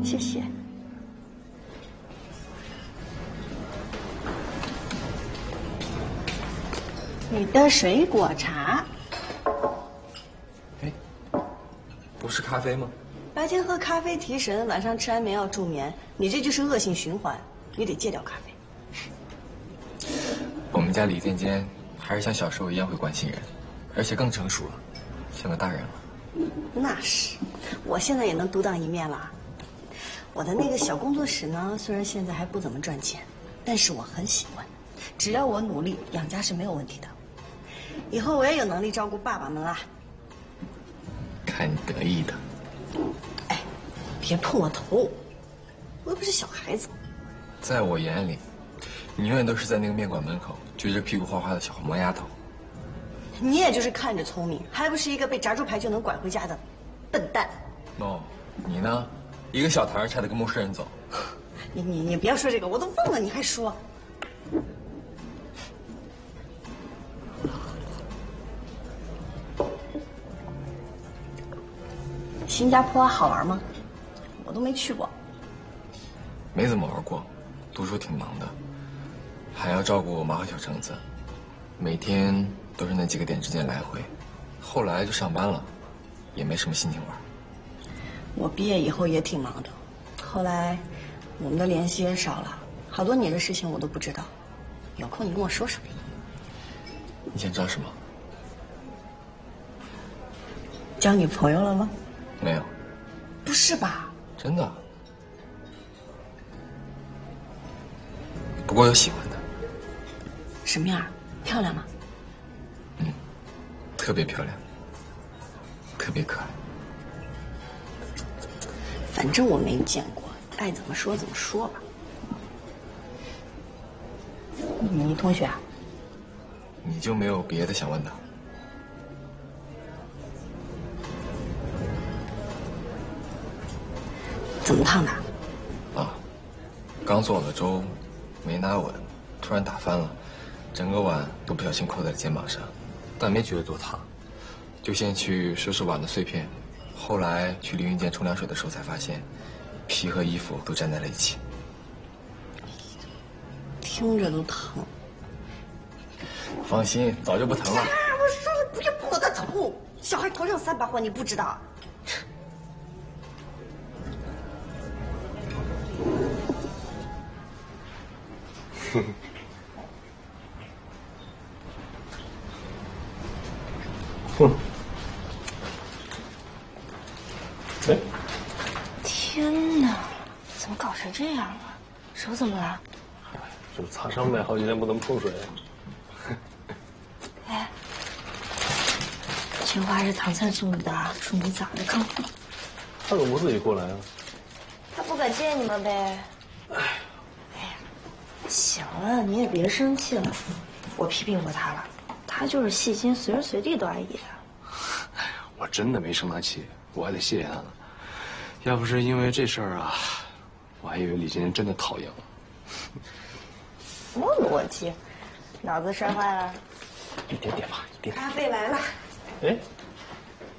谢谢。你的水果茶。 哎，不是咖啡吗？ 白天喝咖啡提神，晚上吃安眠药助眠，你这就是恶性循环，你得戒掉咖啡。 我们家李天坚还是像小时候一样会关心人，而且更成熟了，像个大人了。 那是，我现在也能独当一面了。我的那个小工作室呢，虽然现在还不怎么赚钱，但是我很喜欢，只要我努力养家是没有问题的。以后我也有能力照顾爸爸们啦。 看你得意的。 哎，别碰我头，我又不是小孩子。 在我眼里，你永远都是在那个面馆门口撅着屁股画画的小萌丫头。 你也就是看着聪明，还不是一个被炸猪排就能拐回家的笨蛋。 no， 你呢？一个小堂差点跟陌生人走。 你不要说这个，我都问了你还说。新加坡好玩吗？我都没去过。 没怎么玩过，读书挺忙的，还要照顾马和小橙子，每天都是那几个点之间来回。后来就上班了，也没什么心情玩。 我毕业以后也挺忙的，后来我们的联系也少了，好多你的事情我都不知道。有空你跟我说说。 你想知道什么？ 交女朋友了吗？ 没有。 不是吧？ 真的。不过有喜欢的。 什么样？漂亮吗？ 嗯，特别漂亮，特别可爱。 反正我没见过，爱怎么说怎么说吧。你同学啊？ 你就没有别的想问的？ 怎么烫的？ 啊，刚做好的粥，没拿稳，突然打翻了，整个碗都不小心扣在肩膀上，但没觉得多烫，就先去收拾碗的碎片，后来去淋浴间冲凉水的时候才发现，皮和衣服都粘在了一起。 听着都疼。 放心，早就不疼了。 啊！我说了不要碰我的头，小孩头上3把火，你不知道。 哼。哎， 天哪，怎么搞成这样了？手怎么了？ 这不擦伤呗，好几天不能碰水。 哎，菊花是唐灿送的，说你早着康复。 他怎么不自己过来啊？ 他不敢见你们呗。哎呀，行了，你也别生气了。我批评过他了，他就是细心，随时随地都爱演。 我真的没生他气，我还得谢谢他呢。要不是因为这事儿啊，我还以为李金真的讨厌我。 什么逻辑？脑子摔坏了？ 一点点吧，一点点。 咖啡来了。 哎。